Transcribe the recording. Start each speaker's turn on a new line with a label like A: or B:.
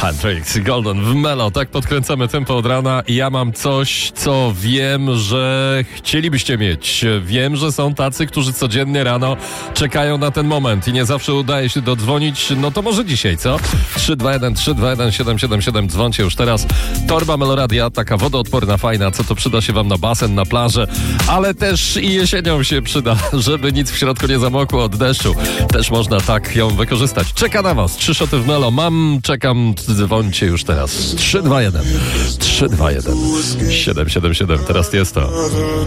A: Hendrix, Golden w Melo. Tak podkręcamy tempo od rana i ja mam coś, co wiem, że chcielibyście mieć. Wiem, że są tacy, którzy codziennie rano czekają na ten moment i nie zawsze udaje się dodzwonić. No to może dzisiaj, co? 321-321-777, dzwoncie już teraz. Torba Meloradia, taka wodoodporna, fajna, co to przyda się wam na basen, na plażę, ale też i jesienią się przyda, żeby nic w środku nie zamokło od deszczu. Też można tak ją wykorzystać. Czeka na was 3 szoty w Melo. Czekam, dzwońcie już teraz. 321 321 777. Teraz jest to.